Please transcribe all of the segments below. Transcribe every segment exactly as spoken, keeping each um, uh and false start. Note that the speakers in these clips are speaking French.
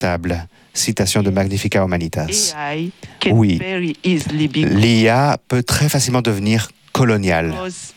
Table. Citation de Magnificat Humanitas. Oui, l'I A peut très facilement devenir coloniale.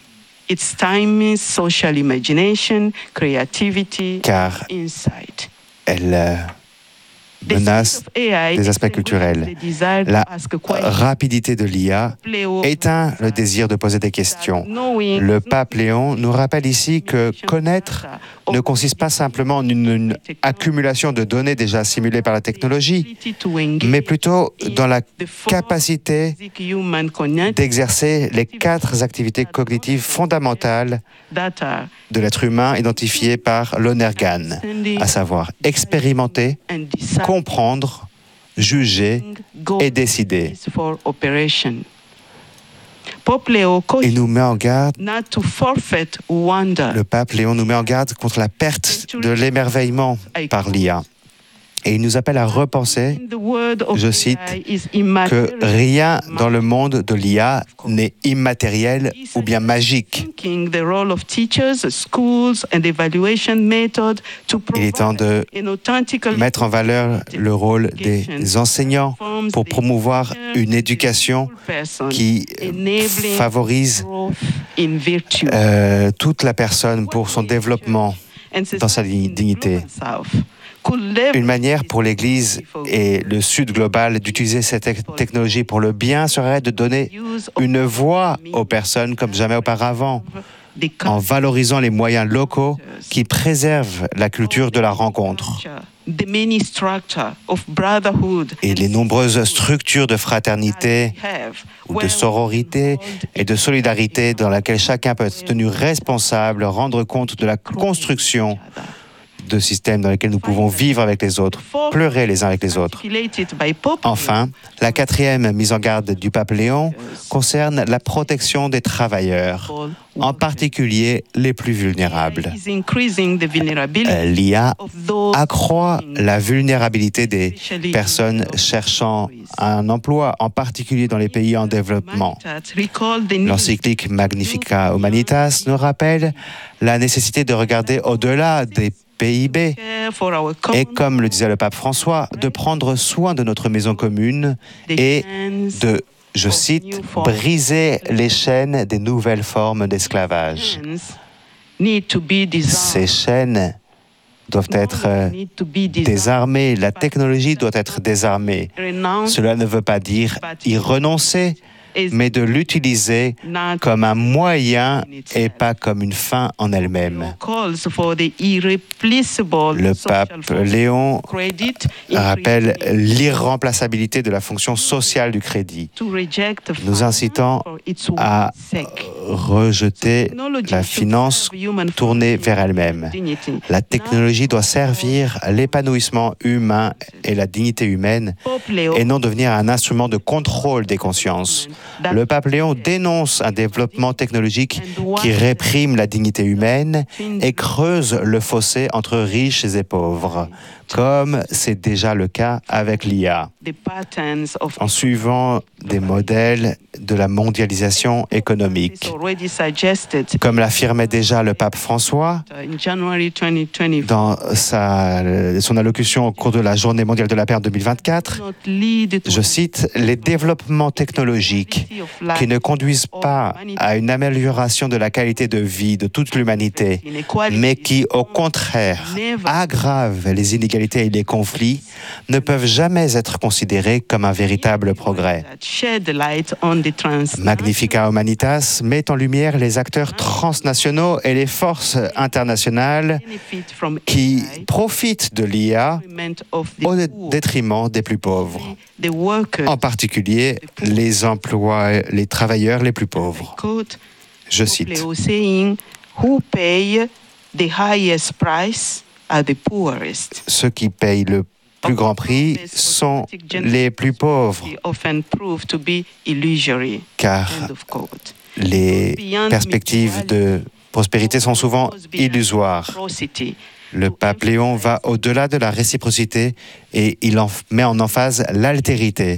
Car elle euh, menace des aspects culturels. La rapidité de l'I A éteint le désir de poser des questions. Le pape Léon nous rappelle ici que connaître ne consiste pas simplement en une, une accumulation de données déjà assimilées par la technologie, mais plutôt dans la capacité d'exercer les quatre activités cognitives fondamentales de l'être humain identifiées par Lonergan, à savoir expérimenter, comprendre, juger et décider. Il nous met en garde, le pape Léon nous met en garde contre la perte de l'émerveillement par l'I A. Et il nous appelle à repenser, je cite, que rien dans le monde de l'I A n'est immatériel ou bien magique. Il est temps de mettre en valeur le rôle des enseignants pour promouvoir une éducation qui favorise euh, toute la personne pour son développement dans sa dignité. Une manière pour l'Église et le Sud global d'utiliser cette technologie pour le bien serait de donner une voix aux personnes comme jamais auparavant, en valorisant les moyens locaux qui préservent la culture de la rencontre. Et les nombreuses structures de fraternité, ou de sororité et de solidarité dans lesquelles chacun peut être tenu responsable, rendre compte de la construction de systèmes dans lesquels nous pouvons vivre avec les autres, pleurer les uns avec les autres. Enfin, la quatrième mise en garde du pape Léon concerne la protection des travailleurs, en particulier les plus vulnérables. L'I A accroît la vulnérabilité des personnes cherchant un emploi, en particulier dans les pays en développement. L'encyclique Magnificat Humanitas nous rappelle la nécessité de regarder au-delà des P I B et, comme le disait le pape François, de prendre soin de notre maison commune et de, je cite, briser les chaînes des nouvelles formes d'esclavage. Ces chaînes doivent être désarmées, la technologie doit être désarmée. Cela ne veut pas dire y renoncer, mais de l'utiliser comme un moyen et pas comme une fin en elle-même. Le pape Léon rappelle l'irremplaçabilité de la fonction sociale du crédit, nous incitant à rejeter la finance tournée vers elle-même. La technologie doit servir l'épanouissement humain et la dignité humaine et non devenir un instrument de contrôle des consciences. Le pape Léon dénonce un développement technologique qui réprime la dignité humaine et creuse le fossé entre riches et pauvres, comme c'est déjà le cas avec l'I A, en suivant des modèles de la mondialisation économique. Comme l'affirmait déjà le pape François dans sa, son allocution au cours de la Journée mondiale de la paix en deux mille vingt-quatre, je cite, « Les développements technologiques qui ne conduisent pas à une amélioration de la qualité de vie de toute l'humanité, mais qui, au contraire, aggravent les inégalités et les conflits, ne peuvent jamais être considérés comme un véritable progrès. » Magnificat Humanitas met en lumière les acteurs transnationaux et les forces internationales qui profitent de l'I A au détriment des plus pauvres, en particulier les emplois, les travailleurs les plus pauvres. Je cite. Ceux qui payent le plus grand prix sont les plus pauvres, car les perspectives de prospérité sont souvent illusoires. Le pape Léon va au-delà de la réciprocité et il en met en emphase l'altérité.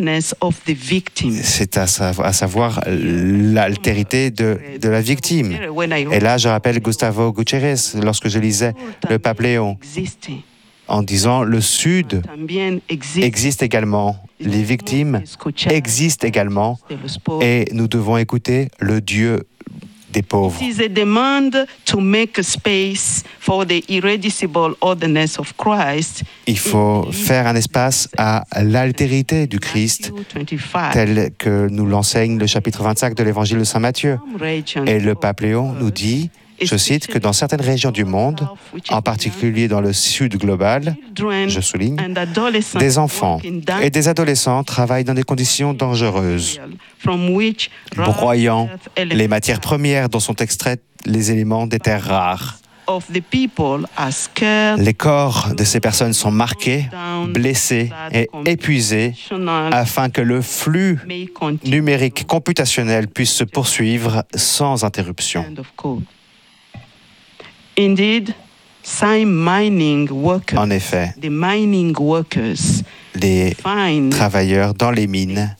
C'est à, savoir, à savoir l'altérité de, de la victime. Et là, je rappelle Gustavo Gutiérrez lorsque je lisais le pape Léon. en disant le Sud existe également, les victimes existent également, et nous devons écouter le Dieu des pauvres. Il faut faire un espace à l'altérité du Christ, tel que nous l'enseigne le chapitre vingt-cinq de l'Évangile de Saint Matthieu. Et le pape Léon nous dit, je cite, que dans certaines régions du monde, en particulier dans le sud global, je souligne, des enfants et des adolescents travaillent dans des conditions dangereuses, broyant les matières premières dont sont extraits les éléments des terres rares. Les corps de ces personnes sont marqués, blessés et épuisés afin que le flux numérique computationnel puisse se poursuivre sans interruption. En effet, les travailleurs dans les mines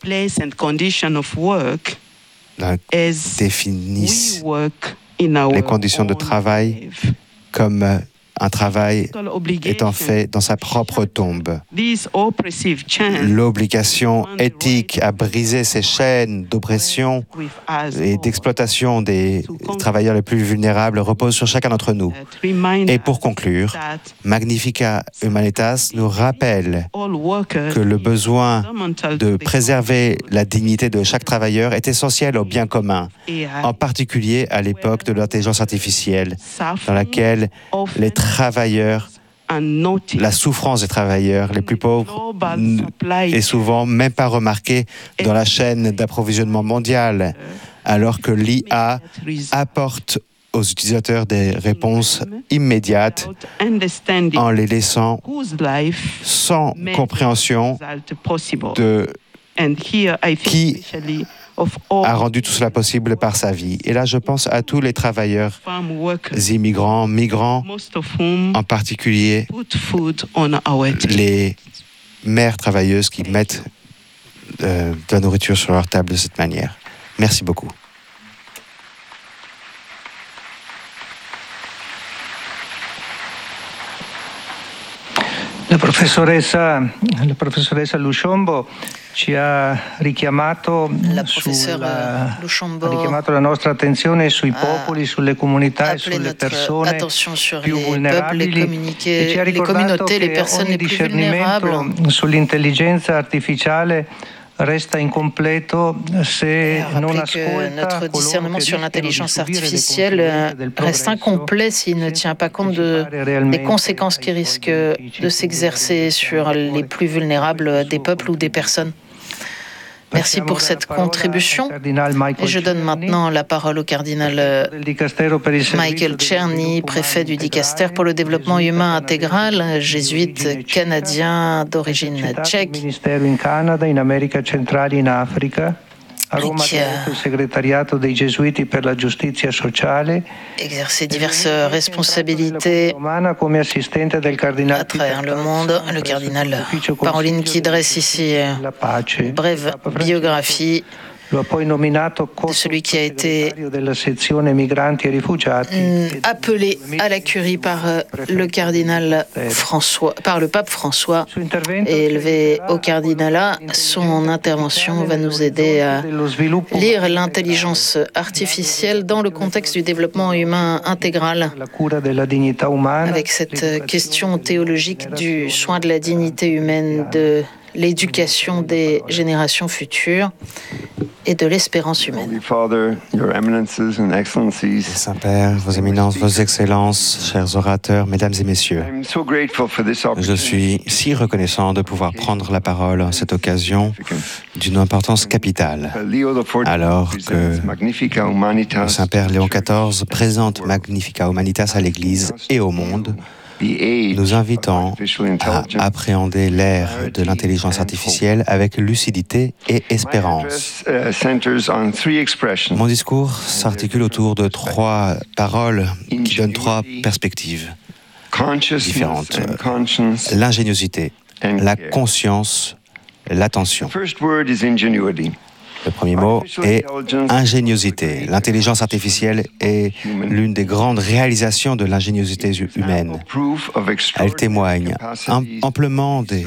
définissent les conditions de travail comme un travail étant fait dans sa propre tombe. L'obligation éthique à briser ces chaînes d'oppression et d'exploitation des travailleurs les plus vulnérables repose sur chacun d'entre nous. Et pour conclure, Magnificat Humanitas nous rappelle que le besoin de préserver la dignité de chaque travailleur est essentiel au bien commun, en particulier à l'époque de l'intelligence artificielle, dans laquelle les travailleurs, la souffrance des travailleurs les plus pauvres est souvent même pas remarquée dans la chaîne d'approvisionnement mondial, alors que l'I A apporte aux utilisateurs des réponses immédiates en les laissant sans compréhension de qui a rendu tout cela possible par sa vie. Et là, je pense à tous les travailleurs immigrants, migrants, en particulier les mères travailleuses qui mettent euh, de la nourriture sur leur table de cette manière. Merci beaucoup. La professoressa, la professoressa Luciombo ci ha richiamato, la sulla, ha richiamato la nostra attenzione sui popoli, sulle comunità e sulle persone più vulnerabili e ci ha ricordato che ogni discernimento sull'intelligenza artificiale resta incompleto se non ascolta. Notre discernement sur l'intelligence artificielle reste incomplet s'il ne tient pas compte de, des conséquences qui risquent de s'exercer sur les plus vulnérables des peuples ou des personnes. Merci pour cette contribution. Et je donne maintenant la parole au cardinal Michael Czerny, préfet du Dicaster pour le développement humain intégral, jésuite canadien d'origine tchèque, qui a exercé diverses responsabilités à travers le monde. Le cardinal Parolin qui dresse ici une brève biographie de celui qui a été appelé à la curie par le cardinal François, par le pape François et élevé au cardinalat. Son intervention va nous aider à lire l'intelligence artificielle dans le contexte du développement humain intégral, avec cette question théologique du soin de la dignité humaine, de l'éducation des générations futures et de l'espérance humaine. Saint-Père, vos éminences, vos excellences, chers orateurs, mesdames et messieurs, je suis si reconnaissant de pouvoir prendre la parole à cette occasion d'une importance capitale, alors que le Saint-Père Léon quatorze présente Magnificat Humanitas à l'Église et au monde, nous invitant à appréhender l'ère de l'intelligence artificielle avec lucidité et espérance. Mon discours s'articule autour de trois paroles qui donnent trois perspectives différentes. L'ingéniosité, la conscience, l'attention. Le premier mot est ingéniosité. L'intelligence artificielle est l'une des grandes réalisations de l'ingéniosité humaine. Elle témoigne amplement des